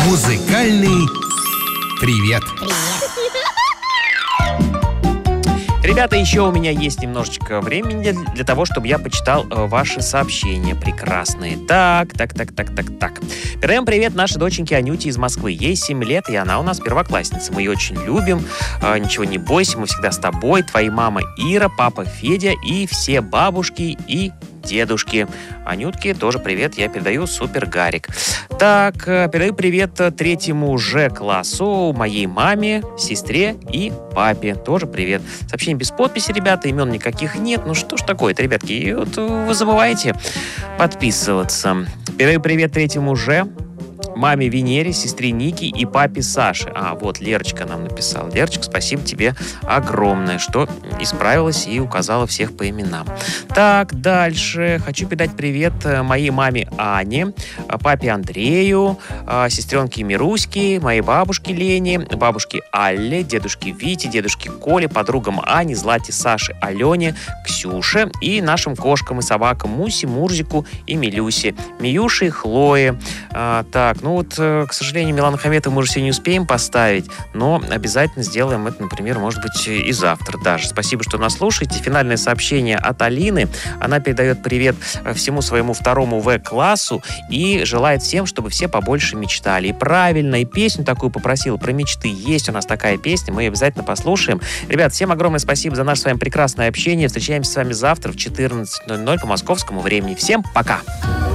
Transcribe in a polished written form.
Музыкальный привет. Ребята, еще у меня есть немножечко времени для того, чтобы я почитал ваши сообщения прекрасные. Так. Передаем привет нашей доченьке Анюте из Москвы. Ей 7 лет, и она у нас первоклассница. Мы ее очень любим. Ничего не бойся, мы всегда с тобой. Твои мама Ира, папа Федя и все бабушки и дедушки. Анютке тоже привет, я передаю, супер Гарик. Так, передаю привет 3-му Ж-классу, моей маме, сестре и папе. Тоже привет. Сообщение без подписи, ребята, имен никаких нет. Ну что ж такое-то, ребятки, и вот вы забываете подписываться. Передаю привет 3-му Ж, маме Венере, сестре Нике и папе Саше. Вот Лерочка нам написала. Лерочка, спасибо тебе огромное, что исправилась и указала всех по именам. Так, дальше. Хочу передать привет моей маме Ане, папе Андрею, сестренке Мируське, моей бабушке Лене, бабушке Алле, дедушке Вите, дедушке Коле, подругам Ане, Злате, Саше, Алене, Ксюше и нашим кошкам и собакам Мусе, Мурзику и Милюсе, Миюше, Хлое. Так, к сожалению, Милану Хаметову мы уже сегодня не успеем поставить, но обязательно сделаем это, например, может быть, и завтра даже. Спасибо, что нас слушаете. Финальное сообщение от Алины. Она передает привет всему своему 2-му В-классу и желает всем, чтобы все побольше мечтали. И правильно, и песню такую попросила про мечты. Есть у нас такая песня, мы ее обязательно послушаем. Ребят, всем огромное спасибо за наше с вами прекрасное общение. Встречаемся с вами завтра в 14:00 по московскому времени. Всем пока!